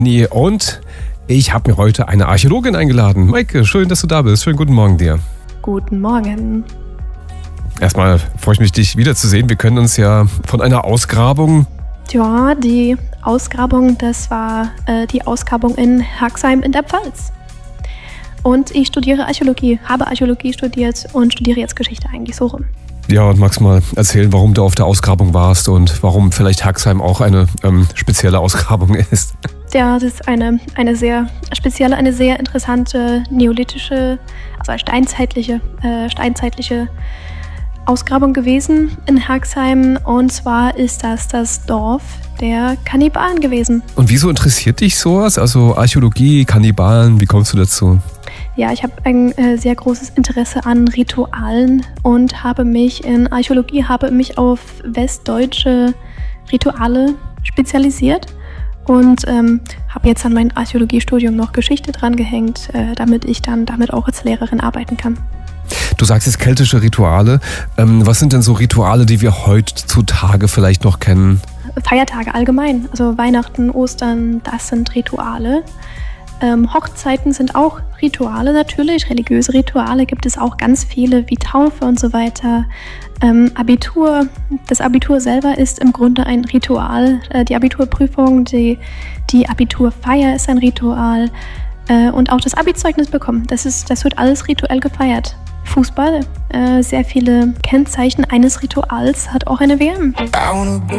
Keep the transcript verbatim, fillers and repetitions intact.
Nee, und ich habe mir heute eine Archäologin eingeladen. Maike, schön, dass du da bist. Schönen guten Morgen dir. Guten Morgen. Erstmal freue ich mich, dich wiederzusehen. Wir können uns ja von einer Ausgrabung... Ja, die Ausgrabung, das war äh, die Ausgrabung in Herxheim in der Pfalz. Und ich studiere Archäologie, habe Archäologie studiert und studiere jetzt Geschichte eigentlich so rum. Ja, und magst mal erzählen, warum du auf der Ausgrabung warst und warum vielleicht Herxheim auch eine ähm, spezielle Ausgrabung ist? Ja, das ist eine, eine sehr spezielle, eine sehr interessante neolithische, also steinzeitliche, äh, steinzeitliche Ausgrabung gewesen in Herxheim. Und zwar ist das das Dorf der Kannibalen gewesen. Und wieso interessiert dich sowas? Also Archäologie, Kannibalen, wie kommst du dazu? Ja, ich habe ein äh, sehr großes Interesse an Ritualen und habe mich in Archäologie, habe mich auf westdeutsche Rituale spezialisiert und ähm, habe jetzt an mein Archäologiestudium noch Geschichte dran gehängt, äh, damit ich dann damit auch als Lehrerin arbeiten kann. Du sagst jetzt keltische Rituale. Ähm, was sind denn so Rituale, die wir heutzutage vielleicht noch kennen? Feiertage allgemein, also Weihnachten, Ostern, das sind Rituale. Ähm, Hochzeiten sind auch Rituale natürlich, religiöse Rituale gibt es auch ganz viele, wie Taufe und so weiter. Ähm, Abitur, das Abitur selber ist im Grunde ein Ritual. Äh, die Abiturprüfung, die, die Abiturfeier ist ein Ritual. Äh, und auch das Abi-Zeugnis bekommen, das, ist, das wird alles rituell gefeiert. Fußball, äh, sehr viele Kennzeichen eines Rituals hat auch eine W M.